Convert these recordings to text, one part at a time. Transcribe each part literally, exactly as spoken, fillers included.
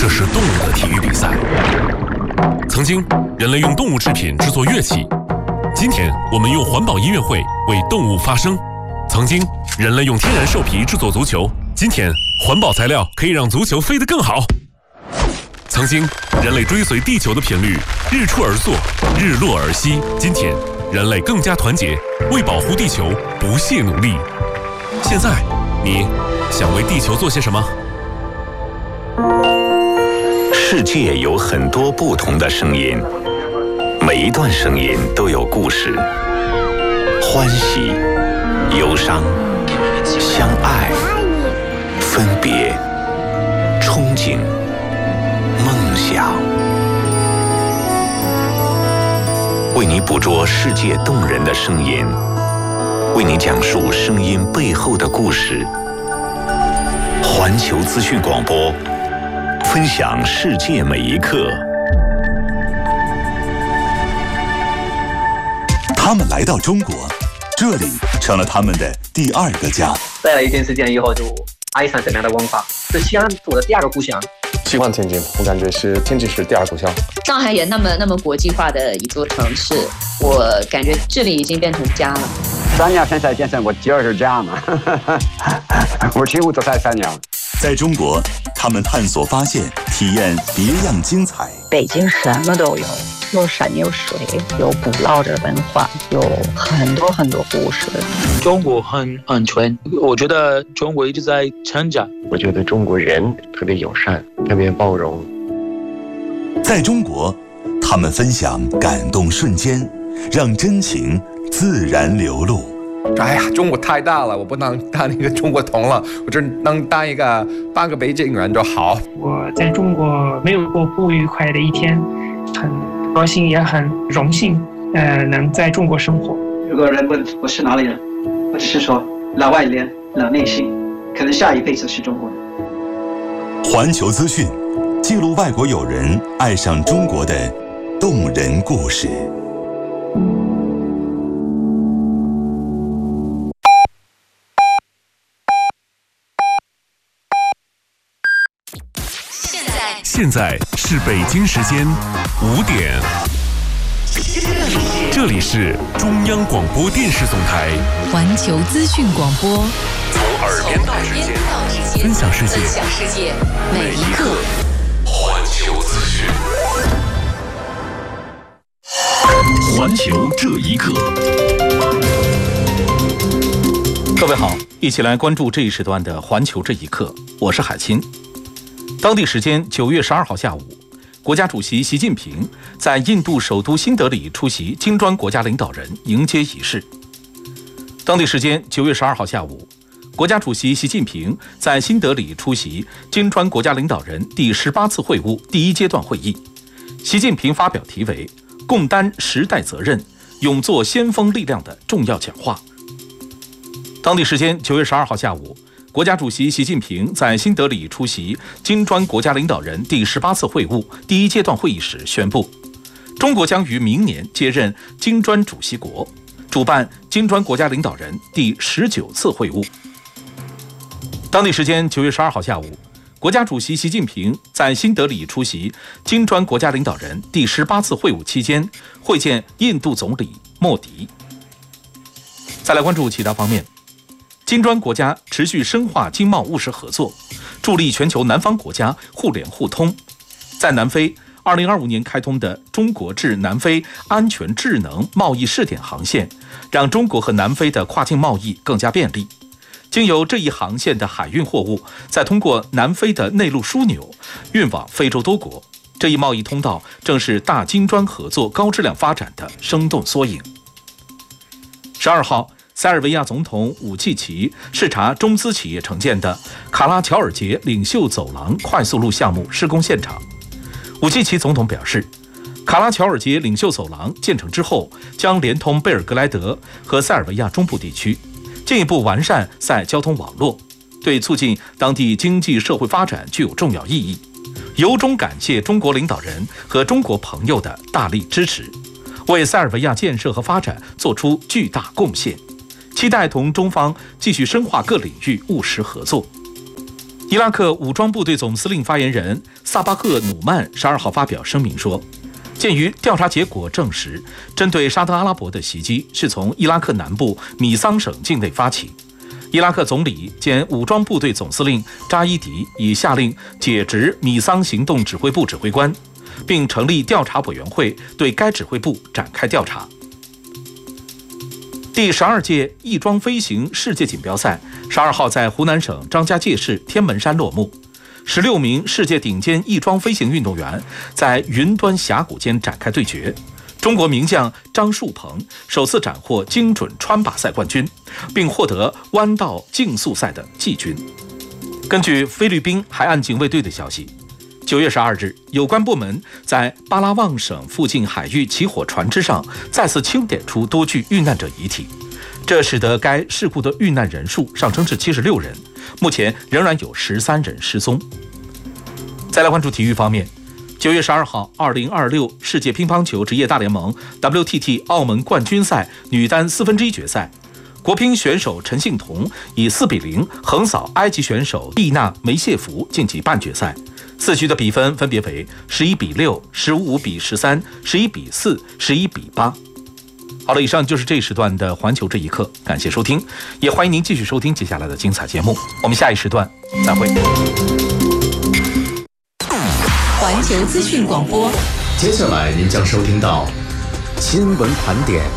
这是动物的体育比赛。曾经，人类用动物制品制作乐器。今天，我们用环保音乐会为动物发声。曾经，人类用天然兽皮制作足球。今天，环保材料可以让足球飞得更好。曾经，人类追随地球的频率，日出而作，日落而息。今天，人类更加团结，为保护地球不懈努力。现在，你想为地球做些什么？ 世界有很多不同的声音，每一段声音都有故事，欢喜、忧伤、相爱、分别、憧憬、梦想。为你捕捉世界动人的声音，为你讲述声音背后的故事。环球资讯广播，分享世界每一刻。 他们来到中国，这里成了他们的第二个家。 待了一段时间以后，就爱上这边的文化，是西安我的第二个故乡。 喜欢天津，我感觉是天津市第二故乡。 上海也那么那么国际化的一座城市，我感觉这里已经变成家了。 三年前才建成，我第二个家嘛。我几乎都在三年。 在中国，他们探索、发现、体验别样精彩。 北京什么都有，有山有水，有古老的文化，有很多很多故事。 中国很安全，我觉得中国一直在成长。 我觉得中国人特别友善，特别包容。 在中国，他们分享感动瞬间，让真情自然流露。 哎呀，中国太大了，我不能当一个中国通了，我只能当一个半个北京人就好。 我在中国没有过不愉快的一天，很高兴也很荣幸，呃，能在中国生活。 如果人问我是哪里人，我只是说老外脸老内心，可能下一辈子是中国人。 环球资讯，记录外国友人爱上中国的动人故事。 现在是北京时间五点，这里是中央广播电视总台环球资讯广播， 从耳边到指尖，分享世界，每一刻。环球资讯，环球这一刻。 各位好，一起来关注这一时段的环球这一刻，我是海清。当地时间九月十二号下午，国家主席习近平在印度首都新德里出席金砖国家领导人迎接仪式。当地时间九月十二号下午，国家主席习近平在新德里出席金砖国家领导人第十八次会晤第一阶段会议。习近平发表题为“共担时代责任，勇做先锋力量”的重要讲话。当地时间九月十二号下午，国家主席习近平在新德里出席金砖国家领导人第十八次会晤第一阶段会议时宣布，中国将于明年接任金砖主席国，主办金砖国家领导人第十九次会晤。当地时间九月十二号下午，国家主席习近平在新德里出席金砖国家领导人第十八次会晤期间，会见印度总理莫迪。再来关注其他方面。金砖国家持续深化经贸务实合作，助力全球南方国家互联互通。在南非，二零二五年开通的中国至南非安全智能贸易试点航线，让中国和南非的跨境贸易更加便利。经由这一航线的海运货物，再通过南非的内陆枢纽运往非洲多国，这一贸易通道正是大金砖合作高质量发展的生动缩影。十二号。塞尔维亚总统武契奇视察中资企业承建的卡拉乔尔捷领袖走廊快速路项目施工现场。武契奇总统表示，卡拉乔尔捷领袖走廊建成之后，将连通贝尔格莱德和塞尔维亚中部地区，进一步完善塞交通网络，对促进当地经济社会发展具有重要意义。由衷感谢中国领导人和中国朋友的大力支持，为塞尔维亚建设和发展做出巨大贡献。期待同中方继续深化各领域务实合作。 伊拉克武装部队总司令发言人萨巴赫努曼十二号发表声明说，鉴于调查结果证实，针对沙特阿拉伯的袭击是从伊拉克南部米桑省境内发起，伊拉克总理兼武装部队总司令扎伊迪已下令解职米桑行动指挥部指挥官，并成立调查委员会对该指挥部展开调查。第十二届翼装飞行世界锦标赛十二号在湖南省张家界市天门山落幕，十六名世界顶尖翼装飞行运动员在云端峡谷间展开对决。中国名将张树鹏首次斩获精准穿靶赛冠军，并获得弯道竞速赛的季军。根据菲律宾海岸警卫队的消息，九月十二日，有关部门在巴拉望省附近海域起火船只上再次清点出多具遇难者遗体，这使得该事故的遇难人数上升至七十六人，目前仍然有十三人失踪。再来关注体育方面，九月十二号，二零二六世界乒乓球职业大联盟 W T T 澳门冠军赛女单四分之一决赛，国乒选手陈幸同以四比零横扫埃及选手蒂娜梅谢弗晋级半决赛。四局的比分分别为十一比六、十五比十三、十一比四、十一比八。好了，以上就是这一时段的环球这一刻，感谢收听，也欢迎您继续收听接下来的精彩节目。我们下一时段再会。 环球资讯广播， 接下来您将收听到新闻盘点。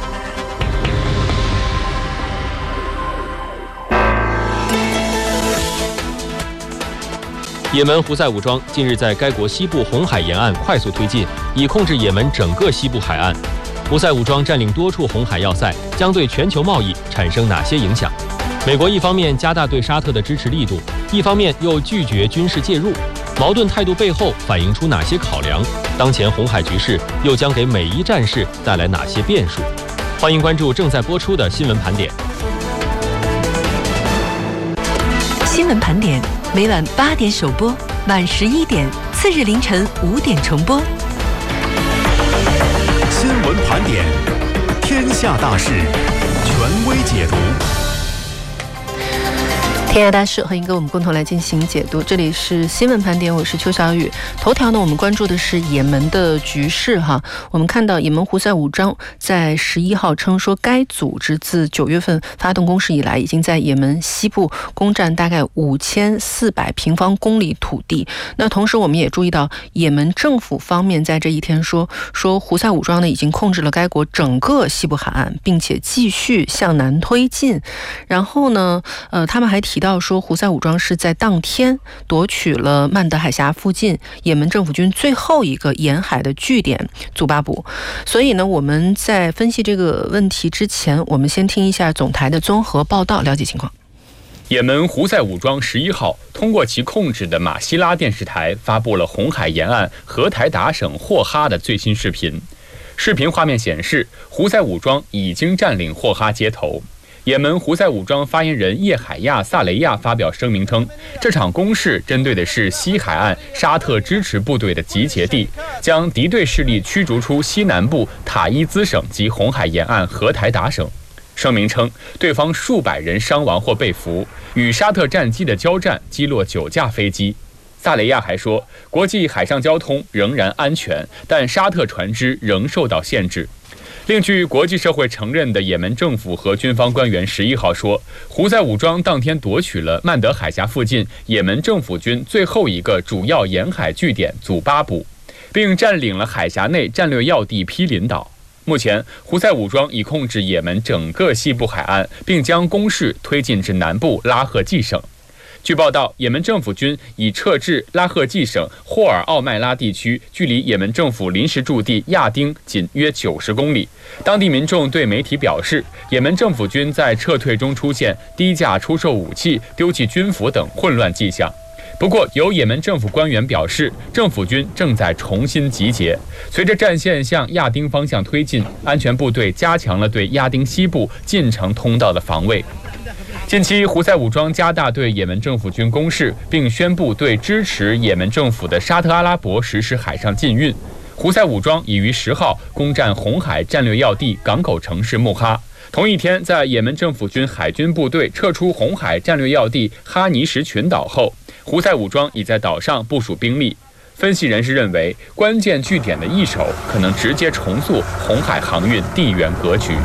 也门胡塞武装近日在该国西部红海沿岸快速推进，以控制也门整个西部海岸。胡塞武装占领多处红海要塞，将对全球贸易产生哪些影响？美国一方面加大对沙特的支持力度，一方面又拒绝军事介入，矛盾态度背后反映出哪些考量？当前红海局势又将给美伊战事带来哪些变数？欢迎关注正在播出的新闻盘点。 新闻盘点每晚八点首播，晚十一点，次日凌晨五点重播。 新闻盘点，天下大事，权威解读。 天下大事，欢迎跟我们共同来进行解读。这里是新闻盘点，我是邱小雨。头条呢，我们关注的是也门的局势哈。我们看到也门胡塞武装在十一号称说，该组织自九月份发动攻势以来，已经在也门西部攻占大概五千四百平方公里土地。那同时，我们也注意到，也门政府方面在这一天说，说胡塞武装呢已经控制了该国整个西部海岸，并且继续向南推进。然后呢，呃，他们还提到。到说胡塞武装是在当天夺取了曼德海峡附近也门政府军最后一个沿海的据点祖巴卜。所以呢，我们在分析这个问题之前，我们先听一下总台的综合报道，了解情况。 也门胡塞武装十一号通过其控制的马希拉电视台发布了红海沿岸荷台达省霍哈的最新视频。视频画面显示，胡塞武装已经占领霍哈街头。也门胡塞武装发言人叶海亚·萨雷亚发表声明称，这场攻势针对的是西海岸沙特支持部队的集结地，将敌对势力驱逐出西南部塔伊兹省及红海沿岸荷台达省。声明称，对方数百人伤亡或被俘，与沙特战机的交战击落九架飞机。萨雷亚还说，国际海上交通仍然安全，但沙特船只仍受到限制。另据国际社会承认的也门政府和军方官员十一号说，胡塞武装当天夺取了曼德海峡附近也门政府军最后一个主要沿海据点祖巴卜，并占领了海峡内战略要地毗邻岛。目前，胡塞武装已控制也门整个西部海岸，并将攻势推进至南部拉赫季省。据报道，也门政府军已撤至拉赫季省霍尔奥麦拉地区，距离也门政府临时驻地亚丁仅约九十公里。当地民众对媒体表示，也门政府军在撤退中出现低价出售武器、丢弃军服等混乱迹象。不过，有也门政府官员表示，政府军正在重新集结。随着战线向亚丁方向推进，安全部队加强了对亚丁西部进城通道的防卫。近期，胡塞武装加大对也门政府军攻势，并宣布对支持也门政府的沙特阿拉伯实施海上禁运。胡塞武装已于十号攻占红海战略要地港口城市穆哈。同一天，在也门政府军海军部队撤出红海战略要地哈尼什群岛后， 胡塞武装已在岛上部署兵力。分析人士认为，关键据点的易手可能直接重塑红海航运地缘格局。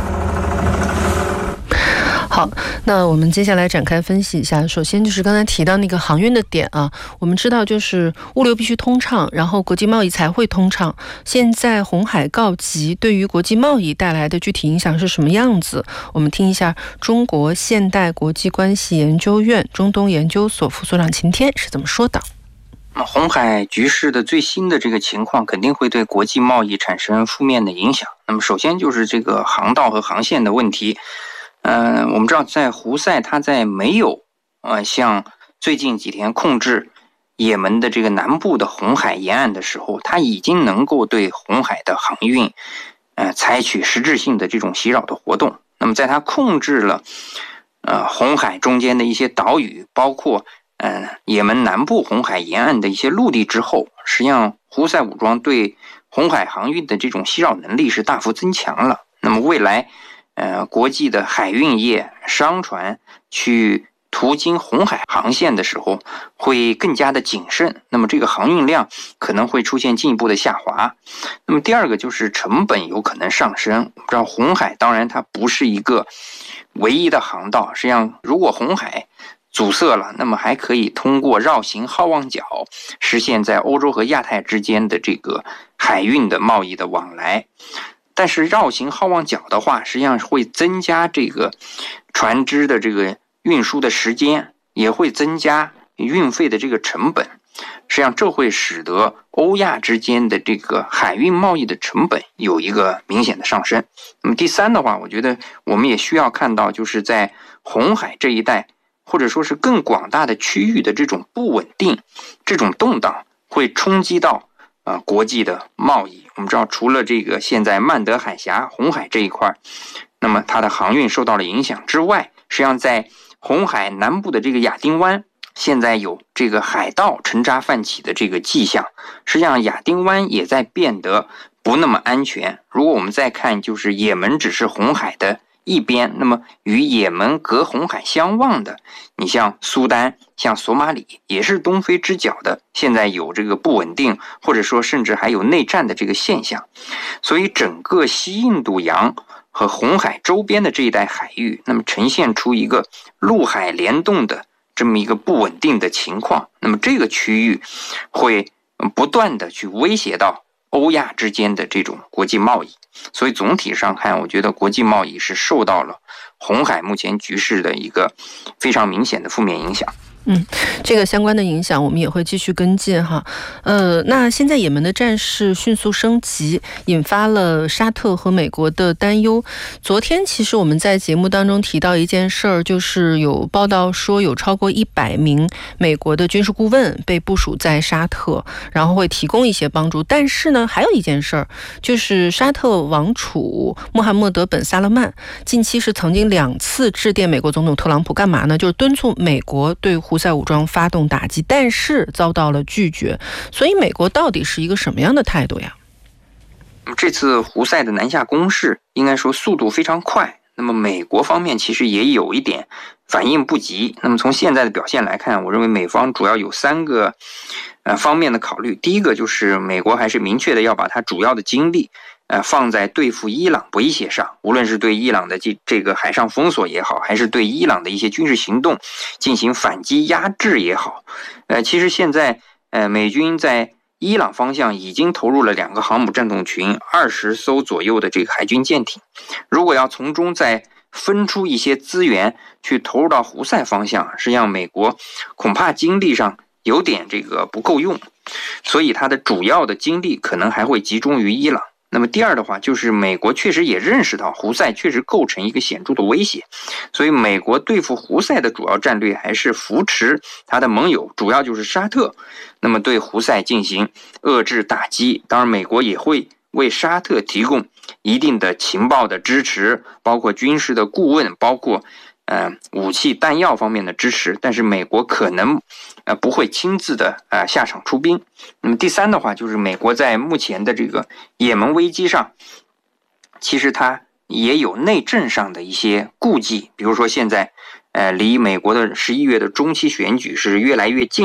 好，那我们接下来展开分析一下。首先就是刚才提到那个航运的点啊，我们知道就是物流必须通畅，然后国际贸易才会通畅。现在红海告急，对于国际贸易带来的具体影响是什么样子？我们听一下中国现代国际关系研究院中东研究所副所长秦天是怎么说的。 红海局势的最新的这个情况肯定会对国际贸易产生负面的影响。那么首先就是这个航道和航线的问题。呃，我们知道在胡塞，它在没有呃像最近几天控制也门的这个南部的红海沿岸的时候，它已经能够对红海的航运呃采取实质性的这种袭扰的活动。那么在它控制了呃红海中间的一些岛屿，包括呃也门南部红海沿岸的一些陆地之后，实际上胡塞武装对红海航运的这种袭扰能力是大幅增强了。那么未来呃，国际的海运业商船去途经红海航线的时候会更加的谨慎，那么这个航运量可能会出现进一步的下滑。那么第二个就是成本有可能上升。我们知道红海当然它不是一个唯一的航道，实际上如果红海阻塞了，那么还可以通过绕行好望角实现在欧洲和亚太之间的这个海运的贸易的往来。但是绕行好望角的话，实际上会增加这个船只的这个运输的时间，也会增加运费的这个成本。实际上这会使得欧亚之间的这个海运贸易的成本有一个明显的上升。那么第三的话，我觉得我们也需要看到，就是在红海这一带或者说是更广大的区域的这种不稳定、这种动荡会冲击到呃，国际的贸易。我们知道，除了这个现在曼德海峡、红海这一块，那么它的航运受到了影响之外，实际上在红海南部的这个亚丁湾，现在有这个海盗沉渣泛起的这个迹象。实际上，亚丁湾也在变得不那么安全。如果我们再看，就是也门只是红海的一边，那么与也门隔红海相望的，你像苏丹、像索马里，也是东非之角的，现在有这个不稳定，或者说甚至还有内战的这个现象。所以整个西印度洋和红海周边的这一带海域，那么呈现出一个陆海联动的这么一个不稳定的情况。那么这个区域会不断的去威胁到欧亚之间的这种国际贸易。所以总体上看，我觉得国际贸易是受到了红海目前局势的一个非常明显的负面影响。 嗯，这个相关的影响我们也会继续跟进哈。呃，那现在也门的战事迅速升级，引发了沙特和美国的担忧。昨天其实我们在节目当中提到一件事儿，就是有报道说有超过一百名美国的军事顾问被部署在沙特，然后会提供一些帮助。但是呢，还有一件事儿，就是沙特王储穆罕默德本萨勒曼近期是曾经两次致电美国总统特朗普，干嘛呢？就是敦促美国对胡塞武装发动打击，但是遭到了拒绝。所以美国到底是一个什么样的态度呀？ 这次胡塞的南下攻势应该说速度非常快，那么美国方面其实也有一点反应不及。那么从现在的表现来看，我认为美方主要有三个呃方面的考虑。第一个就是美国还是明确的要把它主要的精力呃，放在对付伊朗威胁上，无论是对伊朗的这这个海上封锁也好，还是对伊朗的一些军事行动进行反击压制也好，呃，其实现在呃美军在伊朗方向已经投入了两个航母战斗群，二十艘左右的这个海军舰艇。如果要从中再分出一些资源去投入到胡塞方向，实际上美国恐怕精力上有点这个不够用，所以它的主要的精力可能还会集中于伊朗。那么第二的话，就是美国确实也认识到胡塞确实构成一个显著的威胁，所以美国对付胡塞的主要战略还是扶持他的盟友，主要就是沙特，那么对胡塞进行遏制打击。当然美国也会为沙特提供一定的情报的支持，包括军事的顾问，包括呃武器弹药方面的支持，但是美国可能呃不会亲自的呃下场出兵。那么第三的话，就是美国在目前的这个也门危机上，其实它也有内政上的一些顾忌，比如说现在呃离美国的十一月的中期选举是越来越近了，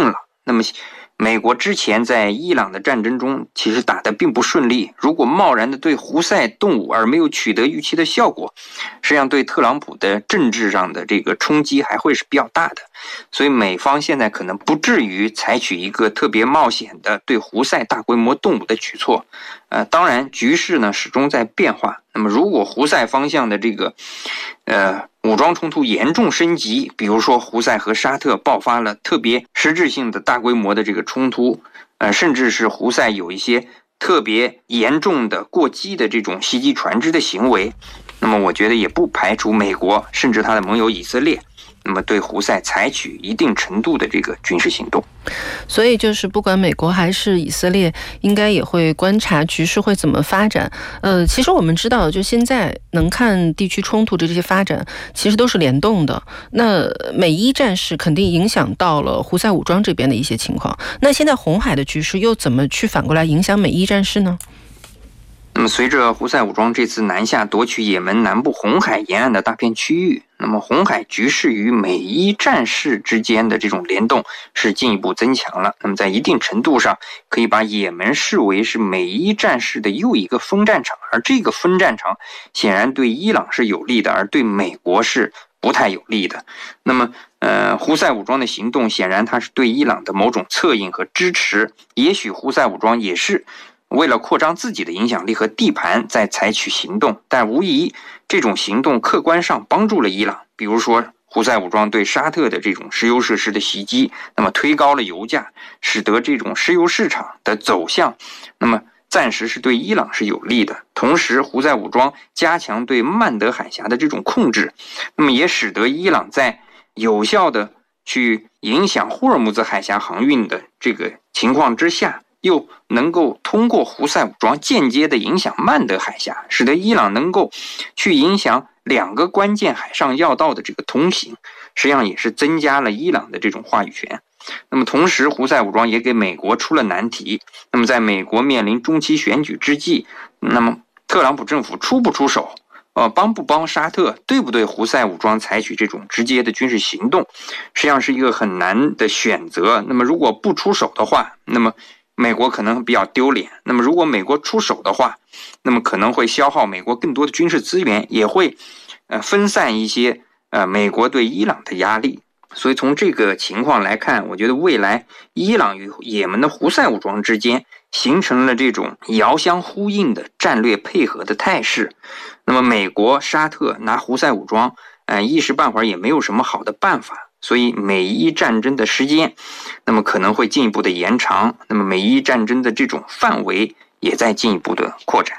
那么美国之前在伊朗的战争中其实打得并不顺利，如果贸然的对胡塞动武而没有取得预期的效果，实际上对特朗普的政治上的这个冲击还会是比较大的。所以美方现在可能不至于采取一个特别冒险的对胡塞大规模动武的举措。呃，当然局势呢始终在变化。那么如果胡塞方向的这个呃武装冲突严重升级，比如说胡塞和沙特爆发了特别实质性的大规模的这个冲突，呃，甚至是胡塞有一些特别严重的过激的这种袭击船只的行为，那么我觉得也不排除美国甚至他的盟友以色列，那么对胡塞采取一定程度的这个军事行动。 所以就是不管美国还是以色列，应该也会观察局势会怎么发展。呃，其实我们知道，就现在能看地区冲突的这些发展，其实都是联动的。那美伊战事肯定影响到了胡塞武装这边的一些情况。那现在红海的局势又怎么去反过来影响美伊战事呢？ 那么随着胡塞武装这次南下夺取也门南部红海沿岸的大片区域，那么红海局势与美伊战事之间的这种联动是进一步增强了。那么在一定程度上可以把也门视为是美伊战事的又一个分战场，而这个分战场显然对伊朗是有利的，而对美国是不太有利的。那么呃，胡塞武装的行动显然它是对伊朗的某种策应和支持，也许胡塞武装也是为了扩张自己的影响力和地盘在采取行动，但无疑这种行动客观上帮助了伊朗。比如说胡塞武装对沙特的这种石油设施的袭击，那么推高了油价，使得这种石油市场的走向那么暂时是对伊朗是有利的。同时胡塞武装加强对曼德海峡的这种控制，那么也使得伊朗在有效的去影响霍尔木兹海峡航运的这个情况之下，又能够通过胡塞武装间接的影响曼德海峡，使得伊朗能够去影响两个关键海上要道的这个通行，实际上也是增加了伊朗的这种话语权。那么同时胡塞武装也给美国出了难题，那么在美国面临中期选举之际，那么特朗普政府出不出手，呃，帮不帮沙特，对不对胡塞武装采取这种直接的军事行动，实际上是一个很难的选择。那么如果不出手的话，那么美国可能比较丢脸，那么如果美国出手的话，那么可能会消耗美国更多的军事资源，也会呃分散一些呃美国对伊朗的压力。所以从这个情况来看，我觉得未来伊朗与也门的胡塞武装之间形成了这种遥相呼应的战略配合的态势。那么美国沙特拿胡塞武装呃一时半会儿也没有什么好的办法，所以美伊战争的时间那么可能会进一步的延长，那么美伊战争的这种范围也在进一步的扩展。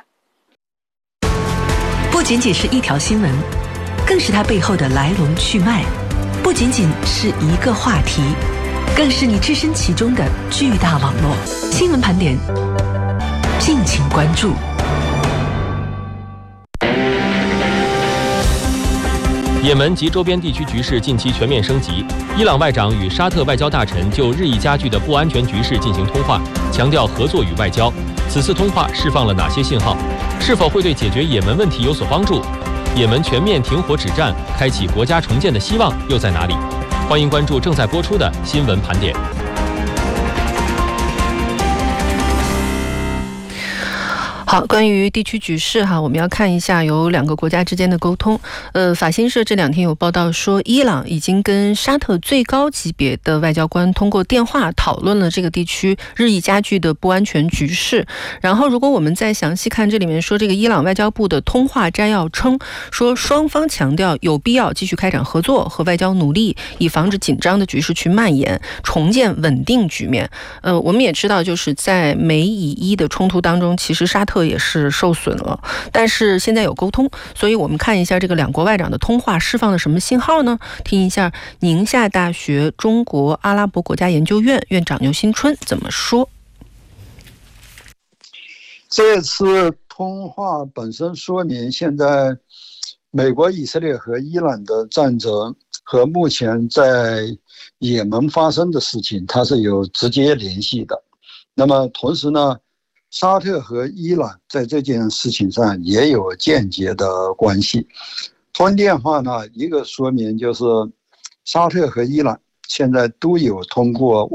不仅仅是一条新闻，更是它背后的来龙去脉，不仅仅是一个话题，更是你置身其中的巨大网络。新闻盘点，敬请关注。 也门及周边地区局势近期全面升级，伊朗外长与沙特外交大臣就日益加剧的不安全局势进行通话，强调合作与外交。此次通话释放了哪些信号？是否会对解决也门问题有所帮助？也门全面停火止战，开启国家重建的希望又在哪里？欢迎关注正在播出的新闻盘点。 好，关于地区局势哈，我们要看一下有两个国家之间的沟通。呃，法新社这两天有报道说，伊朗已经跟沙特最高级别的外交官通过电话讨论了这个地区日益加剧的不安全局势。然后，如果我们再详细看这里面说，这个伊朗外交部的通话摘要称，说双方强调有必要继续开展合作和外交努力，以防止紧张的局势去蔓延，重建稳定局面。呃，我们也知道，就是在美以伊的冲突当中，其实沙特也是受损了，但是现在有沟通，所以我们看一下这个两国外长的通话释放了什么信号呢？听一下宁夏大学中国阿拉伯国家研究院院长牛新春怎么说。 这次通话本身说明现在美国、以色列和伊朗的战争和目前在也门发生的事情它是有直接联系的。那么同时呢，沙特和伊朗在这件事情上也有间接的关系。通电话呢，一个说明就是沙特和伊朗现在都有通过